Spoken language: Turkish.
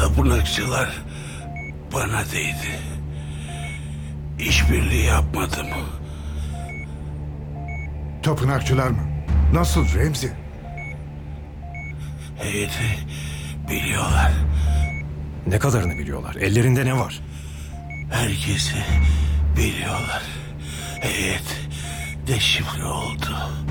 Tapınakçılar bana değdi. İşbirliği yapmadım. Tapınakçılar mı? Nasıl Remzi? Heyeti biliyorlar. Ne kadarını biliyorlar? Ellerinde ne var? Herkesi biliyorlar. Heyet deşifre oldu.